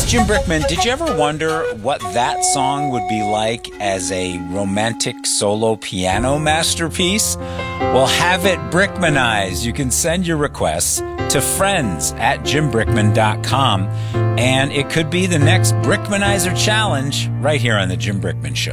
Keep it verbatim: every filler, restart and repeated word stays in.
is Jim Brickman. Did you ever wonder what that song would be like as a romantic solo piano masterpiece? Well, have it Brickmanized. You can send your requests to friends at jim brickman dot com, and it could be the next Brickmanizer challenge right here on the Jim Brickman Show.